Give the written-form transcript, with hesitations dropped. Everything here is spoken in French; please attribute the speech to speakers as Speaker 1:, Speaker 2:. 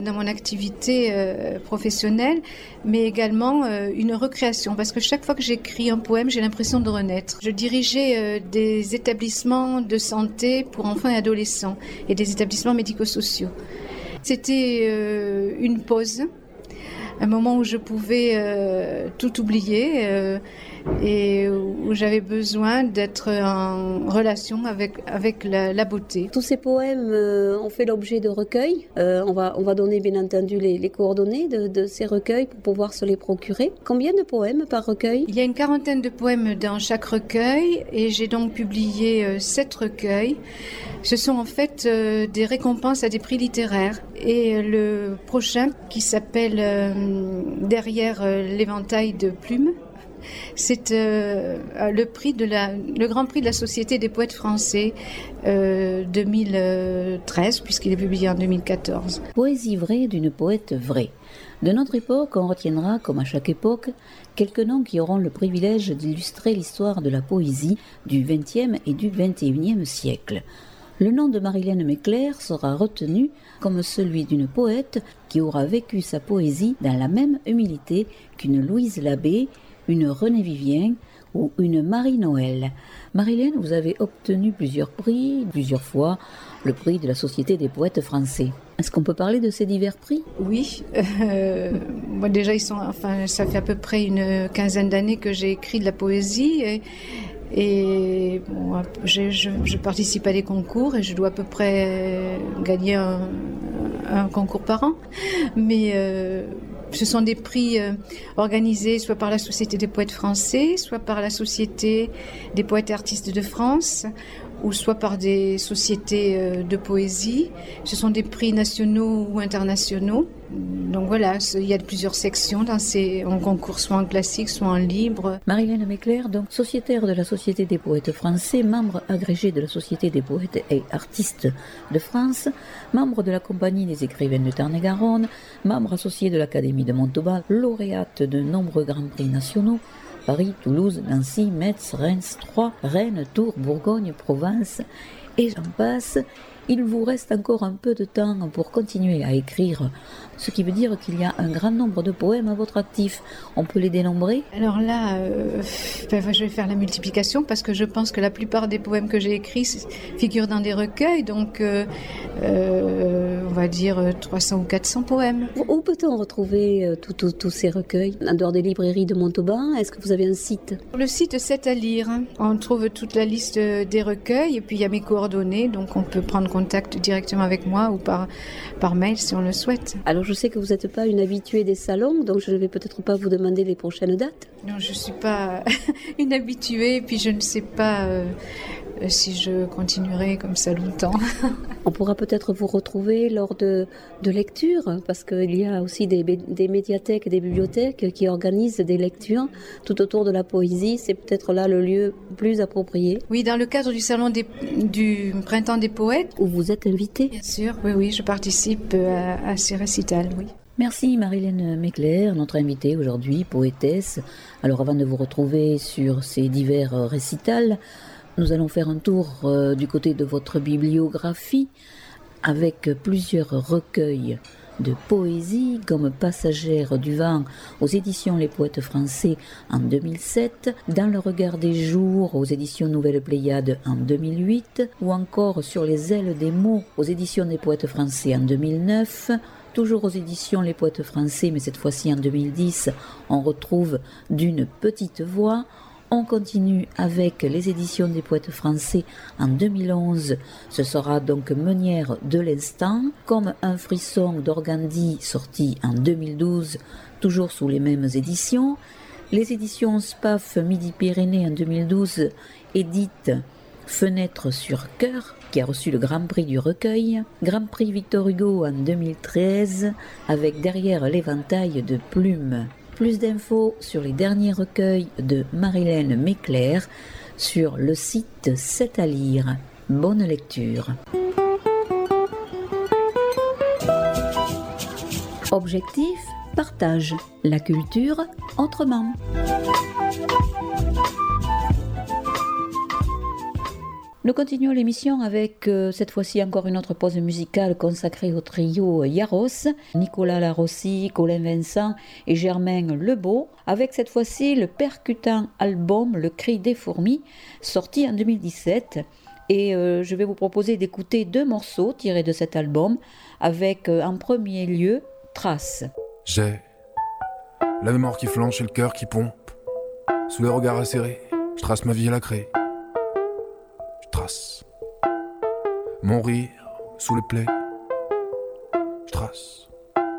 Speaker 1: dans mon activité professionnelle, mais également une recréation, parce que chaque fois que j'écris un poème, j'ai l'impression de renaître. Je dirigeais des établissements de santé pour enfants et adolescents et des établissements médico-sociaux. C'était une pause, un moment où je pouvais tout oublier et où j'avais besoin d'être en relation avec la beauté.
Speaker 2: Tous ces poèmes ont fait l'objet de recueils. On va donner bien entendu les coordonnées de ces recueils pour pouvoir se les procurer. Combien de poèmes par recueil ?
Speaker 1: Il y a une quarantaine de poèmes dans chaque recueil et j'ai donc publié 7 recueils. Ce sont en fait des récompenses à des prix littéraires. Et le prochain, qui s'appelle Derrière l'éventail de plumes, c'est le Grand Prix de la Société des poètes français 2013, puisqu'il est publié en 2014.
Speaker 3: Poésie vraie d'une poète vraie. De notre époque, on retiendra, comme à chaque époque, quelques noms qui auront le privilège d'illustrer l'histoire de la poésie du XXe et du XXIe siècle. Le nom de Marilène Méclair sera retenu comme celui d'une poète qui aura vécu sa poésie dans la même humilité qu'une Louise Labbé, une Renée Vivien ou une Marie Noël. Marilène, vous avez obtenu plusieurs prix, plusieurs fois le prix de la Société des poètes français. Est-ce qu'on peut parler de ces divers prix ?
Speaker 1: Oui, moi déjà ça fait à peu près une quinzaine d'années que j'ai écrit de la poésie et bon, je participe à des concours et je dois à peu près gagner un concours par an, mais ce sont des prix organisés soit par la Société des poètes français, soit par la Société des poètes et artistes de France, ou soit par des sociétés de poésie. Ce sont des prix nationaux ou internationaux. Donc voilà, il y a plusieurs sections en concours, soit en classique, soit en libre.
Speaker 3: Marilène Méclair, donc sociétaire de la Société des poètes français, membre agrégé de la Société des poètes et artistes de France, membre de la Compagnie des écrivaines de Tarn-et-Garonne, membre associé de l'Académie de Montauban, lauréate de nombreux grands prix nationaux, Paris, Toulouse, Nancy, Metz, Reims, Troyes, Rennes, Tours, Bourgogne, Provence, et j'en passe. Il vous reste encore un peu de temps pour continuer à écrire, ce qui veut dire qu'il y a un grand nombre de poèmes à votre actif. On peut les dénombrer ?
Speaker 1: Alors là, je vais faire la multiplication parce que je pense que la plupart des poèmes que j'ai écrits figurent dans des recueils, donc on va dire 300 ou 400 poèmes.
Speaker 2: Où peut-on retrouver tous ces recueils ? En dehors des librairies de Montauban, est-ce que vous avez un site ?
Speaker 1: Sur le site C'est à lire, on trouve toute la liste des recueils et puis il y a mes coordonnées, donc on peut prendre contact directement avec moi ou par mail si on le souhaite.
Speaker 2: Alors je sais que vous n'êtes pas une habituée des salons, donc je ne vais peut-être pas vous demander les prochaines dates.
Speaker 1: Non, je ne suis pas une habituée, puis je ne sais pas si je continuerai comme ça longtemps.
Speaker 2: On pourra peut-être vous retrouver lors de lectures, parce qu'il y a aussi des médiathèques et des bibliothèques qui organisent des lectures tout autour de la poésie. C'est peut-être là le lieu plus approprié.
Speaker 1: Oui, dans le cadre du salon du Printemps des poètes.
Speaker 2: Où vous êtes invitée ?
Speaker 1: Bien sûr, oui, je participe à ces récitals, oui.
Speaker 3: Merci Marilène Méclair, notre invitée aujourd'hui, poétesse. Alors avant de vous retrouver sur ces divers récitals, nous allons faire un tour du côté de votre bibliographie avec plusieurs recueils de poésie comme Passagère du vent aux éditions Les Poètes Français en 2007, Dans le regard des jours aux éditions Nouvelle Pléiade en 2008 ou encore Sur les ailes des mots aux éditions des Poètes Français en 2009. Toujours aux éditions Les Poètes Français, mais cette fois-ci en 2010, on retrouve D'une petite voix. On continue avec les éditions des Poètes Français en 2011. Ce sera donc Meunière de l'instant, Comme un frisson d'Organdi, sorti en 2012, toujours sous les mêmes éditions. Les éditions SPAF Midi-Pyrénées en 2012 éditent Fenêtre sur cœur, qui a reçu le Grand Prix du recueil, Grand Prix Victor Hugo en 2013, avec Derrière l'éventail de plumes. Plus d'infos sur les derniers recueils de Marilène Méclair sur le site C'est à lire. Bonne lecture. Objectif, partage. La culture autrement. Nous continuons l'émission avec cette fois-ci encore une autre pause musicale consacrée au trio Yaros, Nicolas Larossi, Colin Vincent et Germain Lebeau, avec cette fois-ci le percutant album Le Cri des fourmis, sorti en 2017. Et je vais vous proposer d'écouter 2 morceaux tirés de cet album, avec en premier lieu Trace.
Speaker 4: J'ai la mémoire qui flanche et le cœur qui pompe. Sous les regards acérés, je trace ma vie à la craie. Je trace mon rire sous les plaies. Je trace